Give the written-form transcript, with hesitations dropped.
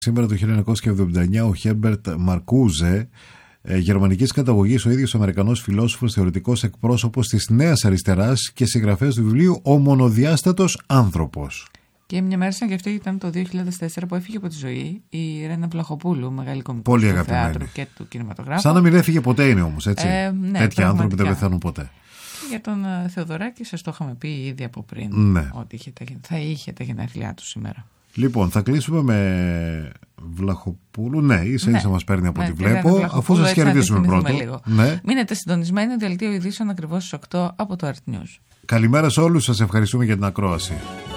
Σήμερα το 1979 ο Χέρμπερτ Μαρκούζε, γερμανικής καταγωγής, ο ίδιος Αμερικανός φιλόσοφος, θεωρητικός εκπρόσωπος της Νέας Αριστεράς και συγγραφέας του βιβλίου «Ο μονοδιάστατος άνθρωπος». Και μια μέρα σαν και αυτή ήταν το 2004 που έφυγε από τη ζωή η Ρένα Βλαχοπούλου, μεγάλη κομική του θεάτρου και του κινηματογράφου. Σαν να μην έφυγε ποτέ είναι όμως, έτσι. Ναι, τέτοιοι άνθρωποι δεν πεθαίνουν ποτέ. Για τον Θεοδωράκη σας το είχαμε πει ήδη από πριν, ναι, ότι θα είχε τα γενέθλιά του σήμερα. Λοιπόν, θα κλείσουμε με Βλαχοπούλου. Ναι, ίσα μας παίρνει από ό,τι βλέπω, αφού σας χαιρετήσουμε πρώτο. Ναι. Μείνετε συντονισμένοι, δελτίο ειδήσεων ακριβώς στις 8 από το Art News. Καλημέρα σε όλους, σας ευχαριστούμε για την ακρόαση.